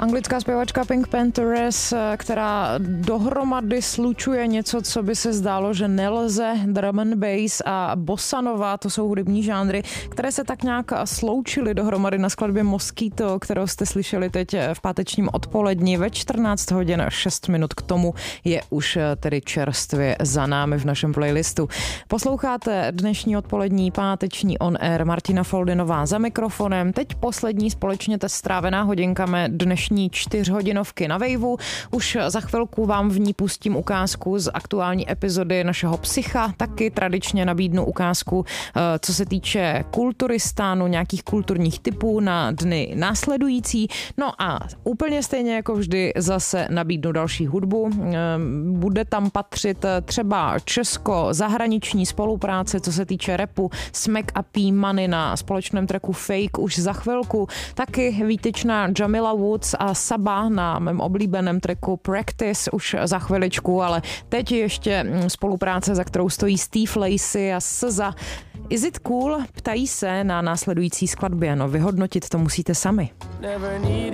Anglická zpěvačka Pink Panthers, která dohromady slučuje něco, co by se zdálo, že nelze. Drum and bass a bossa nova, to jsou hudební žánry, které se tak nějak sloučily dohromady na skladbě Mosquito, kterou jste slyšeli teď v pátečním odpoledni ve 14 hodin a 6 minut. K tomu je už tedy čerstvě za námi v našem playlistu. Posloucháte dnešní odpolední páteční On Air, Martina Foldinová za mikrofonem. Teď poslední společně strávená hodinka mé dnešní 4hodinovky na Waveu. Už za chvilku vám v ní pustím ukázku z aktuální epizody našeho Psycha. Taky tradičně nabídnu ukázku, co se týče kulturistánu, nějakých kulturních typů na dny následující. No a úplně stejně jako vždy zase nabídnu další hudbu. Bude tam patřit třeba česko-zahraniční spolupráce, co se týče rapu, Smack a P-Money na společném tracku Fake už za chvilku. Taky výtečná Jamila Woods a Saba na mém oblíbeném tracku Practice už za chviličku, ale teď ještě spolupráce, za kterou stojí Steve Lacy a SZA. Is it cool? Ptají se na následující skladbě, no vyhodnotit to musíte sami.